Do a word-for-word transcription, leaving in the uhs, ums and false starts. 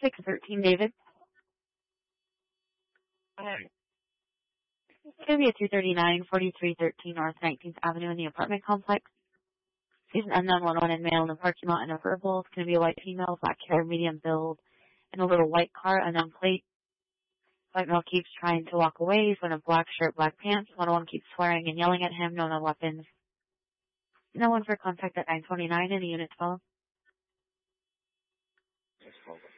six thirteen, David. Hi. It's going to be at two thirty-nine, forty-three thirteen North nineteenth Avenue in the apartment complex. He's an unknown one wanted male in the parking lot in a purple. It's going to be a white female, black hair, medium build, and a little white car, unknown plate. White male keeps trying to walk away. He's wearing a black shirt, black pants. One of them keeps swearing and yelling at him. No known weapons. No one for contact at nine twenty-nine in the unit twelve. Let's call